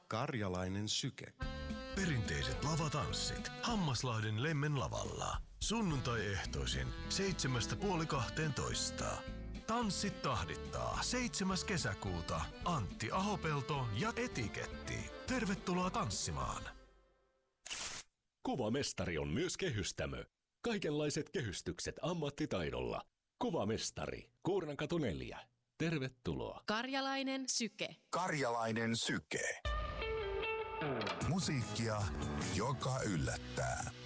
Karjalainen syke. Perinteiset lavatanssit Hammaslahden Lemmen lavalla. Sunnuntai-ehtoisin 7.30–12. Tanssit tahdittaa 7. kesäkuuta Antti Ahopelto ja Etiketti. Tervetuloa tanssimaan. Kuvamestari on myös kehystämö. Kaikenlaiset kehystykset ammattitaidolla. Kuvamestari, Kuurnankatu 4. Tervetuloa. Karjalainen syke. Karjalainen syke. Musiikkia, joka yllättää.